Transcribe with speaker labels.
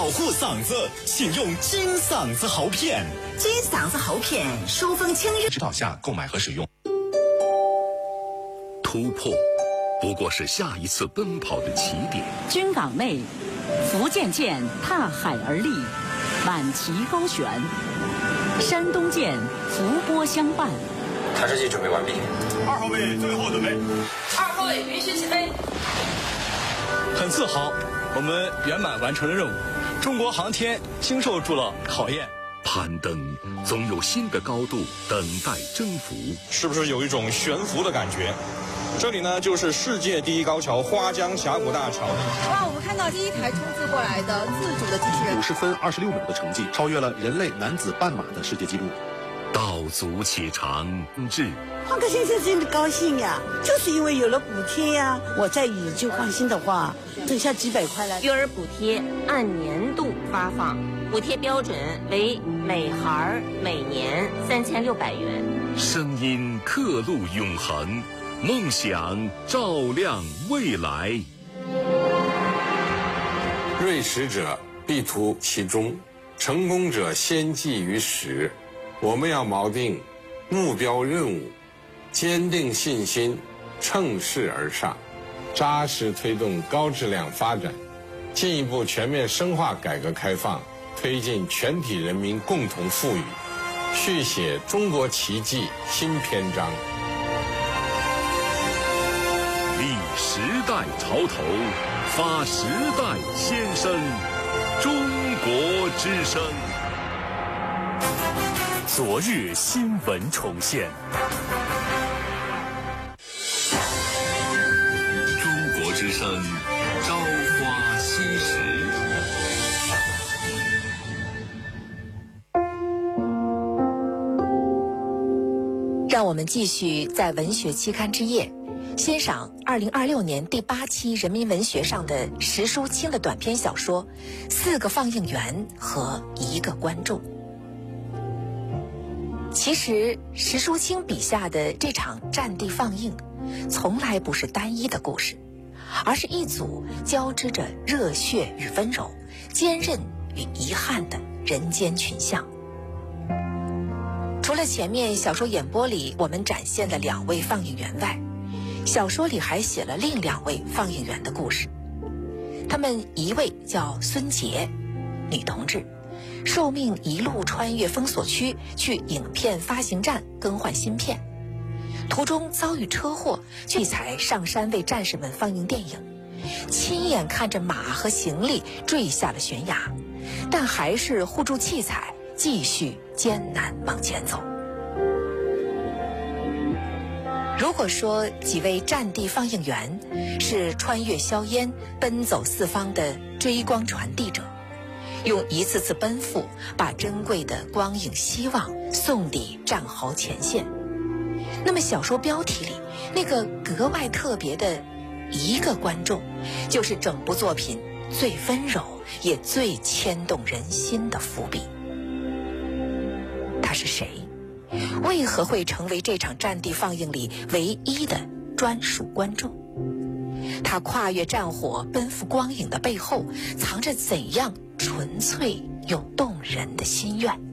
Speaker 1: 保护嗓子，请用金嗓子喉片。
Speaker 2: 金嗓子喉片，疏风清热。
Speaker 1: 指导下购买和使用。
Speaker 3: 突破，不过是下一次奔跑的起点。
Speaker 4: 军港内，福建舰踏海而立，挽旗高悬；山东舰伏波相伴。
Speaker 5: 探视器准备完毕。
Speaker 6: 2号位最后准备。
Speaker 7: 2号位允许起飞。
Speaker 8: 很自豪，我们圆满完成了任务。中国航天经受住了考验。
Speaker 3: 攀登总有新的高度等待征服。
Speaker 6: 是不是有一种悬浮的感觉？这里呢，就是世界第一高桥花江峡谷大桥。
Speaker 9: 哇，我们看到第一台冲刺过来的自主的机器人
Speaker 10: ，50分26秒的成绩，超越了人类男子半马的世界纪录。
Speaker 3: 道阻且长志，
Speaker 11: 黄克先生真的高兴呀，就是因为有了补贴呀。我在乙就放心的话，挣下几百块来。
Speaker 12: 育儿补贴按年度发放，补贴标准为每孩每年3600元。
Speaker 3: 声音刻录永恒，梦想照亮未来。
Speaker 13: 锐识者必图其中，成功者先记于始。我们要锚定目标任务，坚定信心，乘势而上，扎实推动高质量发展，进一步全面深化改革开放，推进全体人民共同富裕，续写中国奇迹新篇章。
Speaker 3: 立时代潮头，发时代先声，中国之声。
Speaker 14: 昨日新闻重现。
Speaker 3: 中国之声，朝花夕拾。
Speaker 15: 让我们继续在文学期刊之夜欣赏2026年第8期人民文学上的石淑清的短篇小说《4个放映员和1个观众》。其实石淑清笔下的这场战地放映从来不是单一的故事，而是一组交织着热血与温柔、坚韧与遗憾的人间群像。除了前面小说演播里我们展现的2位放映员外，小说里还写了另2位放映员的故事。他们一位叫孙杰，女同志，受命一路穿越封锁区去影片发行站更换芯片，途中遭遇车祸，器材上山为战士们放映电影，亲眼看着马和行李坠下了悬崖，但还是护住器材，继续艰难往前走。如果说几位战地放映员是穿越硝烟、奔走四方的追光传递者，用一次次奔赴把珍贵的光影希望送抵战壕前线，那么小说标题里那个格外特别的1个观众，就是整部作品最温柔也最牵动人心的伏笔。他是谁？为何会成为这场战地放映里唯一的专属观众？他跨越战火奔赴光影的背后，藏着怎样纯粹又动人的心愿？